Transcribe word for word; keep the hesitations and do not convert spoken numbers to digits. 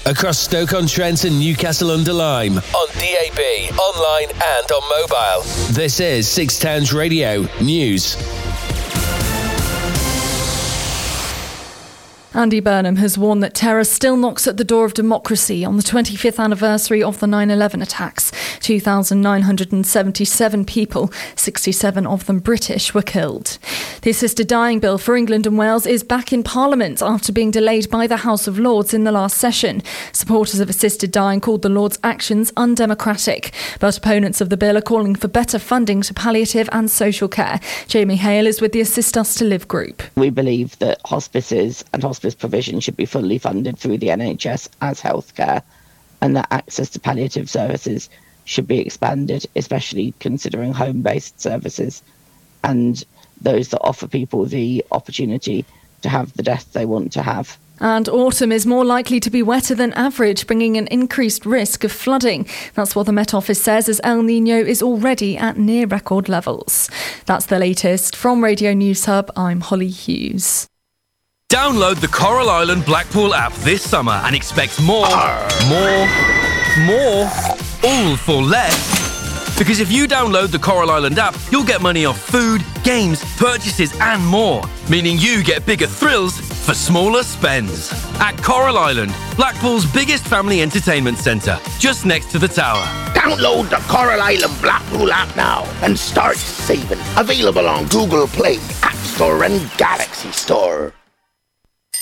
across Stoke-on-Trent and Newcastle-under-Lyme, on D A B, online and on mobile. This is Six Towns Radio News. Andy Burnham has warned that terror still knocks at the door of democracy on the twenty-fifth anniversary of the nine eleven attacks. two thousand nine hundred seventy-seven people, sixty-seven of them British, were killed. The assisted dying bill for England and Wales is back in Parliament after being delayed by the House of Lords in the last session. Supporters of assisted dying called the Lords' actions undemocratic, but opponents of the bill are calling for better funding to palliative and social care. Jamie Hale is with the Assist Us to Live group. We believe that hospices and hospice provision should be fully funded through the N H S as healthcare, and that access to palliative services should be expanded, especially considering home-based services and those that offer people the opportunity to have the death they want to have. And autumn is more likely to be wetter than average, bringing an increased risk of flooding. That's what the Met Office says, as El Niño is already at near record levels. That's the latest. From Radio News Hub, I'm Holly Hughes. Download the Coral Island Blackpool app this summer and expect more, more, more, all for less. Because if you download the Coral Island app, you'll get money off food, games, purchases and more. Meaning you get bigger thrills for smaller spends. At Coral Island, Blackpool's biggest family entertainment centre, just next to the tower. Download the Coral Island Blackpool app now and start saving. Available on Google Play, App Store and Galaxy Store.